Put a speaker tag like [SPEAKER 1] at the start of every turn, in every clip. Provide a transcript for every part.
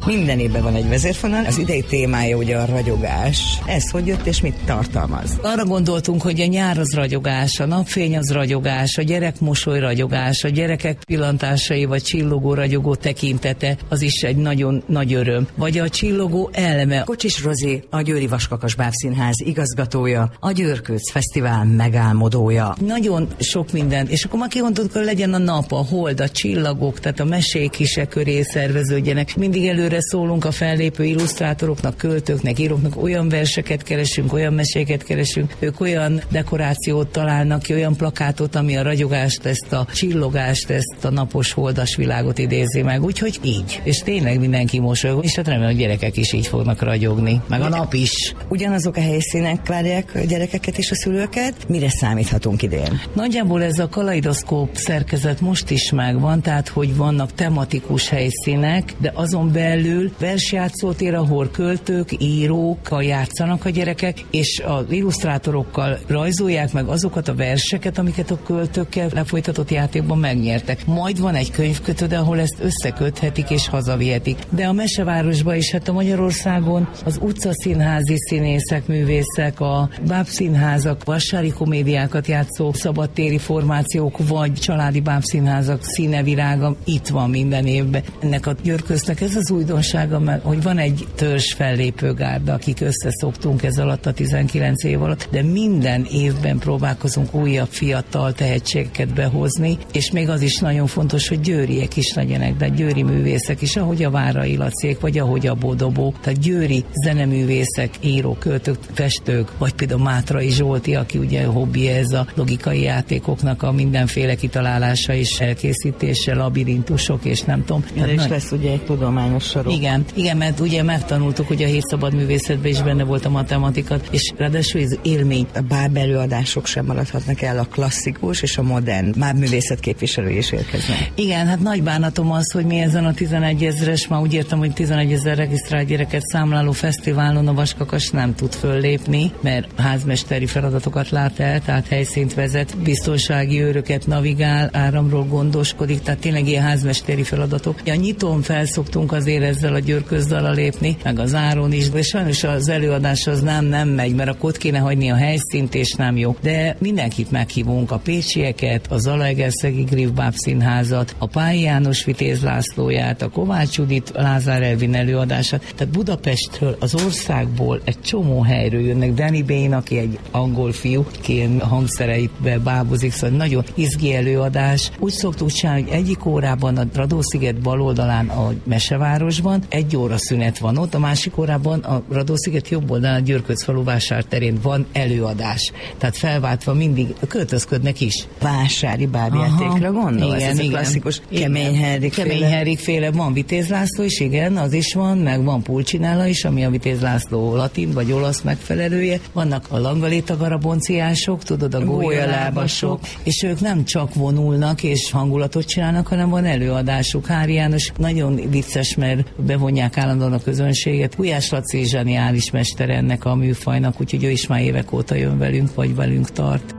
[SPEAKER 1] Minden évben van egy vezérfonal, az idei témája ugye a ragyogás. Ez hogy jött és mit tartalmaz?
[SPEAKER 2] Arra gondoltunk, hogy a nyár az ragyogás, a napfény az ragyogás, a gyerek mosoly ragyogás, a gyerekek pillantásai vagy csillogó ragyogó tekintete, az is egy nagyon nagy öröm. Vagy a csillogó elme.
[SPEAKER 1] Kocsis Rozi, a Győri Vaskakas Bábszínház igazgatója, a Győrkőc Fesztivál megálmodója.
[SPEAKER 2] Nagyon sok minden, és akkor már kimondtuk, hogy legyen a nap, a hold, a csillagok, tehát a mesék is köré szerveződjenek. Mindig előre szólunk a fellépő illusztrátoroknak, költőknek, íróknak, olyan verseket keresünk, olyan meséket keresünk, ők olyan dekorációt találnak ki, olyan plakátot, ami a ragyogást, ezt a csillogást, ezt a napos holdas világot idézi meg, úgyhogy így. És tényleg mindenki mosolyog, és hát remélem, hogy gyerekek is így fognak ragyogni, meg a nap is.
[SPEAKER 1] Ugyanazok a helyszínek várják a gyerekeket és a szülőket? Mire számíthatunk idén?
[SPEAKER 2] Nagyjából ez a kaleidoszkóp szerkezet most is megvan, tehát hogy vannak tematikus helyszínek, de azon belül versjátszótér, ahol költők, írók játszanak a gyerekek, és az illusztrátorokkal rajzolják meg azokat a verseket, amiket a költőkkel lefolytatott játékban megnyertek. Majd van egy könyvkötőde, ahol ezt összeköthetik és hazavihetik. De a Mesevárosban is, hát a Magyarországon az utcaszínházi színészek, művészek, a bábszínházak, vassári komédiákat játszó szabadtéri formációk, vagy családi bábszínházak színevirága itt van minden évben. Ennek a Győrköznek ez az újdonsága, mert hogy van egy törzs fellépőgárda, akik összeszoktunk ez alatt a 19 év alatt, de minden évben próbálkozunk újabb fiatal tehetségeket behozni, és még az is nagyon fontos, hogy győriek is legyenek, de győri művészek is, ahogy a Várai Lacék, vagy ahogy a Bodobó, tehát győri zeneművészek, írók, költők, festők, vagy például Mátrai Zsolti, aki ugye hobbi ez a logikai játékoknak a mindenféle kitalálása és elkészítése, labirintusok, és nem tudom.
[SPEAKER 1] És lesz ugye egy tudományos sarok.
[SPEAKER 2] Igen, mert ugye megtanultuk, hogy a 7 szabad művészetben is benne volt a matematika, és ráadásul ez élmény.
[SPEAKER 1] A báb előadások sem maradhatnak el, a klasszikus és a modern bábművészet képviselői is érkeznek.
[SPEAKER 2] Igen, hát nagy bánatom az, hogy mi ezen a 11 000-es, már úgy értem, hogy 11 000 regisztrált gyereket számláló fesztiválon a Vaskakas nem tud föllépni, mert házmesteri feladatokat lát el, tehát helyszínt vezet, biztonsági őröket navigál, áramról gondoskodik, tehát tényleg ilyen házmesteri feladatok. A nyitón felszoktunk azért ezzel a Győrközdallal lépni, meg az áron is, de sajnos az előadás az nem megy, mert akkor ott kéne hagyni a helyszínt, és nem jó. De mindenkit meghívunk, a pécsieket, a Zalaegerszegi Griff Bábszínházat, a Pályi János Vitéz Lászlóját, a Kovács Judit Lázár Elvin előadását. Tehát Budapestről, az országból egy csomó helyről jönnek. Danny Bain, aki egy angol fiú, aki ilyen hangszereitbe bábozik, szóval nagyon izgi előadás. Úgy szoktuk csinálni, hogy egyik órában a Radó-sziget bal oldalán a Mesevárosban 1 óra szünet van ott, a másik órában a Radó-sziget jobb oldalán a Győrköcfalú vásárterén van előadás. Tehát felváltva mindig költözködnek is.
[SPEAKER 1] Vásári bábjátékra gondolsz?
[SPEAKER 2] Igen,
[SPEAKER 1] ez a klasszikus Kemény Henrik
[SPEAKER 2] féle. Van Vitéz László is, igen, az is van, meg van Pulcsinella is, ami a Vitéz László latin vagy olasz megfelelője. Vannak a Langaléta garabonciások, tudod, a gólyalábasok, és ők nem csak vonulnak és hangulatot csinálnak, hanem van előadásuk. Hári János nagyon vicces, mert bevonják állandóan a közönséget. Gulyás Laci zseniális mester ennek a műfajnak, úgyhogy ő is már évek óta jön velünk, vagy velünk tart.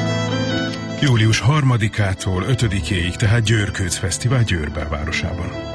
[SPEAKER 3] Július 3-ától 5-éig, tehát Győrkőc Fesztivál Győr belvárosában.